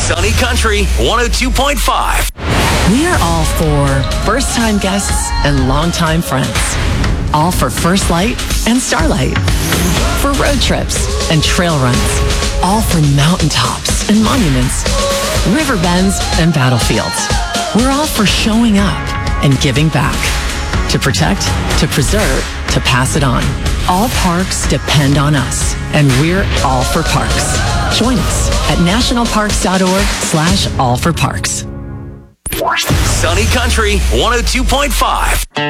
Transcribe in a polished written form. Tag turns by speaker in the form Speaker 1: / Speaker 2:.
Speaker 1: Sunny Country 102.5.
Speaker 2: We are all for first-time guests and longtime friends. All for First Light and Starlight. For road trips and trail runs. All for mountaintops and monuments. River bends and battlefields. We're all for showing up and giving back. To protect, to preserve, to pass it on. All parks depend on us, and we're all for parks. Join us at nationalparks.org/allforparks.
Speaker 1: Sunny Country 102.5.